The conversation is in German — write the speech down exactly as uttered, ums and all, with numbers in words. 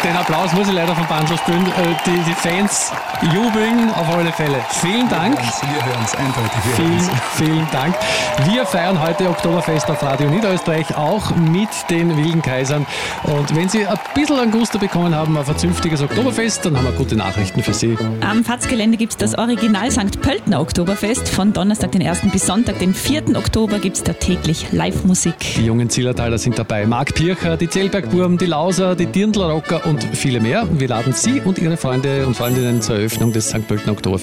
Den Applaus muss ich leider vom Bandl spielen. Die, die Fans jubeln auf alle Fälle. Vielen Dank. Wir hören es eindeutig. Wir Vielen, hören's. vielen Dank. Wir feiern heute Oktoberfest auf Radio Niederösterreich, auch mit den Wilden Kaisern. Und wenn Sie ein bisschen einen Gusto bekommen haben auf ein zünftiges Oktoberfest, dann haben wir gute Nachrichten für Sie. Am Fatzgelände gibt es das Original Sankt Pöltener Oktoberfest. Von Donnerstag, den ersten bis Sonntag, den vierten Oktober, gibt es da täglich Live-Musik. Die jungen Zillertaler sind dabei. Marc Pircher, die Zellbergburm, die Lauser, die Dirndl-Rocker und viele mehr. Wir laden Sie und Ihre Freunde und Freundinnen zur Eröffnung des Sankt Pöltener Oktoberfest